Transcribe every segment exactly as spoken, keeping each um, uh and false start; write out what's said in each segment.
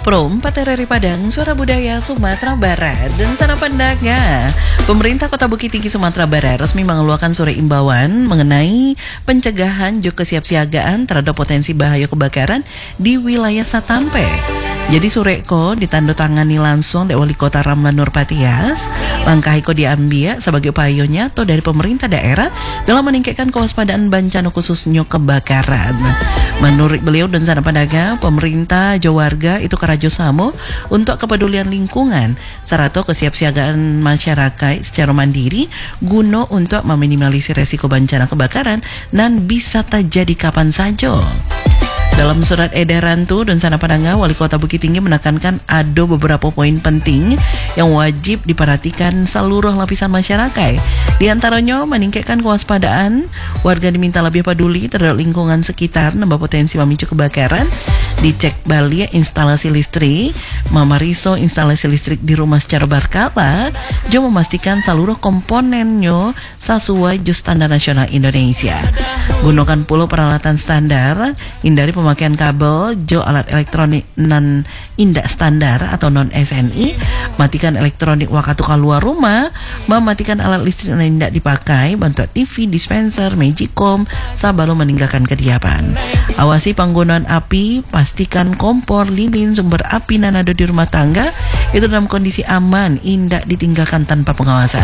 Prom Patereri Padang, Suara Budaya Sumatera Barat. Dan sana pendaga, pemerintah Kota Bukit Tinggi Sumatera Barat resmi mengeluarkan surat imbauan mengenai pencegahan juga kesiapsiagaan terhadap potensi bahaya kebakaran di wilayah Satampe. Jadi sureko ditandatangani langsung oleh Wali Kota Ramlan Nurpatias. Langkah itu diambil sebagai upaya nyata dari pemerintah daerah dalam meningkatkan kewaspadaan bencana khususnya kebakaran. Menurut beliau dan sana pendaga, pemerintah Jawarga itu kerjasama untuk kepedulian lingkungan serta kesiapsiagaan masyarakat secara mandiri guna untuk meminimalisir resiko bencana kebakaran dan bisa terjadi kapan saja. Dalam surat edaran tu dan sana padanga, Wali Kota Bukit Tinggi menekankan ada beberapa poin penting yang wajib diperhatikan seluruh lapisan masyarakat. Di antaranya meningkatkan kewaspadaan, warga diminta lebih peduli terhadap lingkungan sekitar nambah potensi memicu kebakaran, dicek balik instalasi listrik, memariso instalasi listrik di rumah secara berkala, juga memastikan seluruh komponennya sesuai standar nasional Indonesia. Gunakan pula peralatan standar, hindari pemakaian kabel, jo alat elektronik non indak standar atau non S N I, matikan elektronik waktu keluar rumah, mematikan alat listrik yang tidak dipakai, bantuan T V, dispenser, magicom, sebelum meninggalkan kediaman. Awasi penggunaan api, pastikan kompor, lilin, sumber api yang ada di rumah tangga itu dalam kondisi aman, tidak ditinggalkan tanpa pengawasan.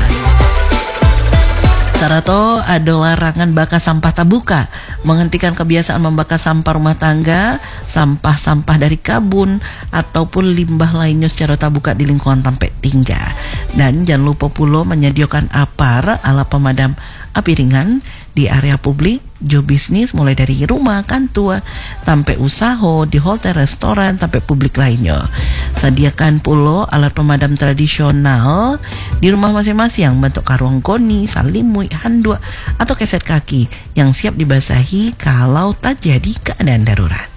Sarato ada larangan bakar sampah terbuka, menghentikan kebiasaan membakar sampah rumah tangga, sampah-sampah dari kabun ataupun limbah lainnya secara terbuka di lingkungan tempat tinggal. Dan jangan lupa pula menyediakan apar alat pemadam api ringan di area publik, jo bisnis mulai dari rumah, kantor, sampai usaha, di hotel, restoran, sampai publik lainnya. Sediakan pula alat pemadam tradisional di rumah masing-masing bentuk karung goni, salimui, handuk, atau keset kaki yang siap dibasahi kalau terjadi keadaan darurat.